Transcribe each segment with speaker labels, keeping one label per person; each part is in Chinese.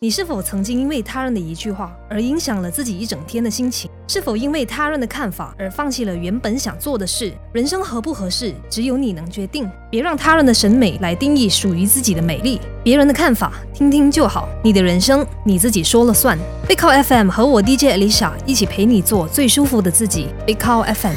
Speaker 1: 你是否曾经因为他人的一句话而影响了自己一整天的心情？是否因为他人的看法而放弃了原本想做的事？人生合不合适，只有你能决定。别让他人的审美来定义属于自己的美丽。别人的看法听听就好，你的人生你自己说了算。Big Cow FM 和我 DJ Alicia 一起陪你做最舒服的自己。Big Cow FM。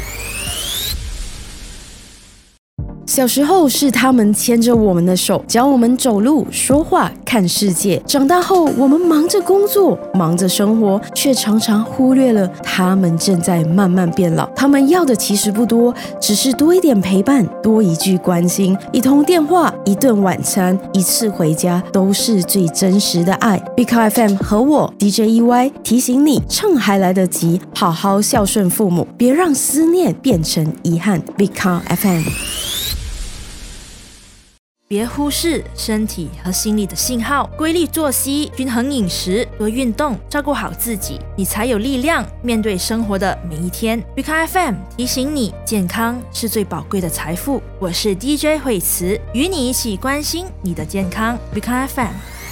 Speaker 2: 小时候是他们牵着我们的手，教我们走路、说话、看世界。长大后，我们忙着工作，忙着生活，却常常忽略了他们正在慢慢变老。他们要的其实不多，只是多一点陪伴，多一句关心，一通电话，一顿晚餐，一次回家，都是最真实的爱。Big Cow FM 和我 DJ EY 提醒你，趁还来得及，好好孝顺父母，别让思念变成遗憾。Big Cow FM。
Speaker 3: 别忽视身体和心理的信号，规律作息、均衡饮食、多运动，照顾好自己，你才有力量面对生活的每一天。Big Cow FM 提醒你，健康是最宝贵的财富。我是 DJ 慧慈，与你一起关心你的健康。Big Cow FM。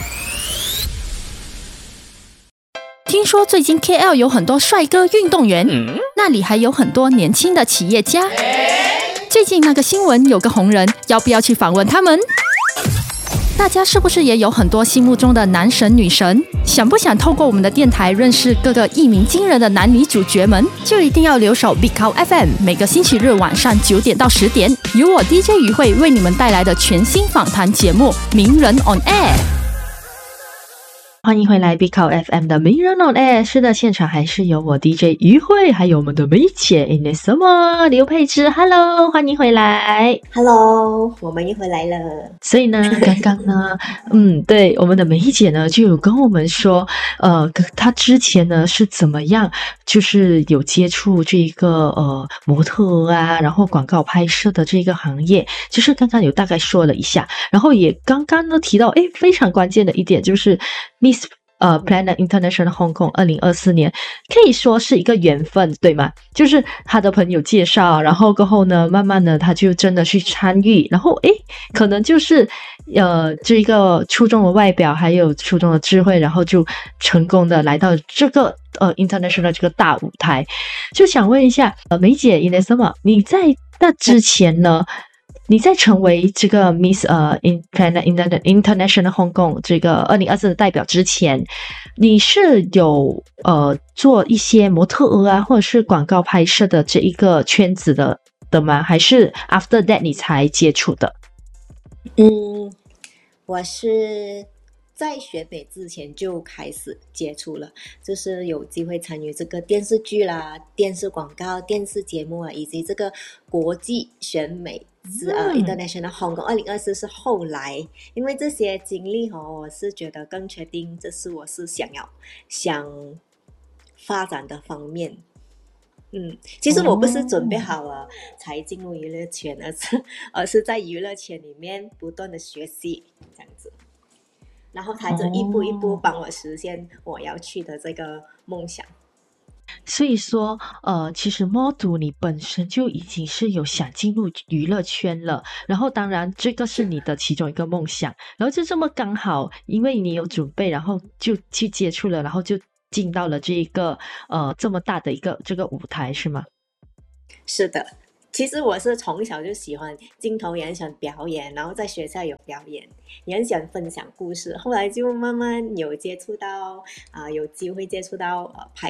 Speaker 4: 听说最近 KL 有很多帅哥运动员，那里还有很多年轻的企业家。最近那个新闻有个红人，要不要去访问他们？大家是不是也有很多心目中的男神女神？想不想透过我们的电台认识各个一鸣惊人的男女主角们？就一定要留守 Big Cow FM， 每个星期日晚上9点到10点，由我 DJ 于慧为你们带来的全新访谈节目《名人 on Air》。
Speaker 5: 欢迎回来 Big Cow FM 的名人 on air。 是的，现场还是有我 DJ 于慧，还有我们的梅姐 Inesoma 刘佩芝。 Hello， 欢迎回来。
Speaker 6: Hello， 我们又回来了。
Speaker 5: 所以呢，刚刚呢对，我们的梅姐呢就有跟我们说她之前呢是怎么样，就是有接触这个模特啊，然后广告拍摄的这个行业，就是刚刚有大概说了一下，然后也刚刚呢提到非常关键的一点，就是 Miss Planet International Hong Kong 2024年可以说是一个缘分，对吗？就是他的朋友介绍，然后过后呢慢慢的他就真的去参与，然后可能就是这个出众的外表还有出众的智慧，然后就成功的来到这个international 这个大舞台。就想问一下梅姐 Inesoma， 你在那之前呢，你在成为这个 Miss Planet International Hong Kong 这个2024的代表之前，你是有做一些模特儿啊，或者是广告拍摄的这一个圈子的吗？还是 after that 你才接触的？
Speaker 6: 我是在学北之前就开始接触了，就是有机会参与这个电视剧啦、电视广告、电视节目啊，以及这个国际选美是International Hong Kong 2024是后来，因为这些经历我是觉得更确定这是我是想发展的方面。其实我不是准备好了才进入娱乐圈，而是在娱乐圈里面不断的学习这样子，然后他就一步一步帮我实现我要去的这个梦想。
Speaker 5: 所以说其实 model 你本身就已经是有想进入娱乐圈了，然后当然这个是你的其中一个梦想，然后就这么刚好因为你有准备，然后就去接触了，然后就进到了这个这么大的一个这个舞台，是吗？
Speaker 6: 是的，其实我是从小就喜欢镜头，也很喜欢表演，然后在学校有表演，也很喜欢分享故事，后来就慢慢有接触到有机会接触到拍